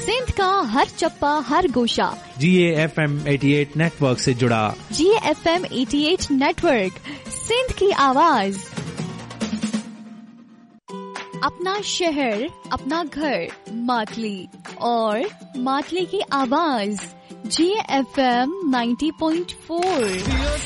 सिंध का हर चप्पा हर गोशा GAFM 88 network से जुड़ा। GAFM 88 नेटवर्क, सिंध की आवाज। अपना शहर, अपना घर, मातली और मातली की आवाज। GAFM 90.4।